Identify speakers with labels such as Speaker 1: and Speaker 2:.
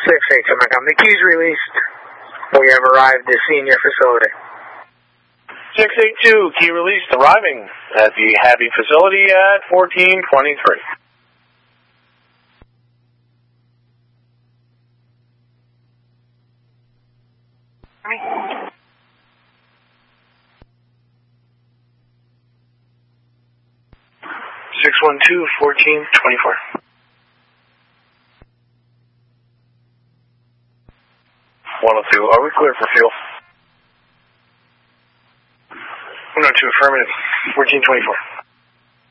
Speaker 1: 6-8, Comcom. The keys released. We have arrived at senior facility.
Speaker 2: 682, key released, arriving at the Happy facility at 1423.
Speaker 3: Right.
Speaker 2: 612-1424. 102, are we clear for fuel? 102, affirmative, 1424.